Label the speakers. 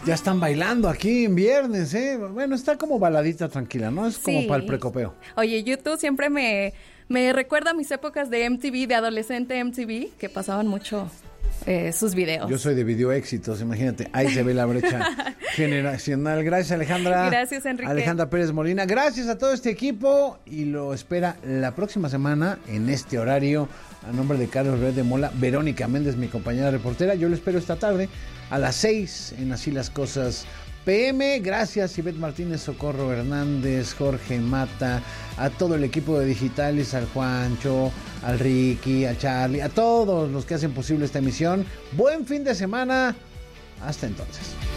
Speaker 1: Ya están bailando aquí en viernes, ¿eh? Bueno, está como baladita tranquila, ¿no? Es como para el precopeo.
Speaker 2: Oye, YouTube siempre me recuerda a mis épocas de MTV, de adolescente MTV, que pasaban mucho sus videos.
Speaker 1: Yo soy de video éxitos, imagínate, ahí se ve la brecha generacional. Gracias, Alejandra.
Speaker 2: Gracias, Enrique.
Speaker 1: Alejandra Pérez Molina. Gracias a todo este equipo y lo espera la próxima semana en este horario. A nombre de Carlos Red de Mola, Verónica Méndez, mi compañera reportera. Yo lo espero esta tarde a las 6 en Así las Cosas PM. Gracias, Ivette Martínez, Socorro Hernández, Jorge Mata, a todo el equipo de Digitalis, al Juancho, al Ricky, a Charlie, a todos los que hacen posible esta emisión. Buen fin de semana. Hasta entonces.